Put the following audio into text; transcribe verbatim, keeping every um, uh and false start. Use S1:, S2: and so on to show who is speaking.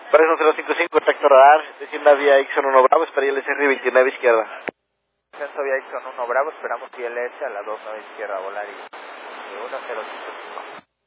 S1: Parece cero cinco cinco, contacto radar, descienda vía Ixon uno Bravo, espera I L S R veintinueve izquierda.
S2: Descenso vía Ixon uno Bravo, esperamos I L S a la dos nueve izquierda, volar y uno cero cinco cinco.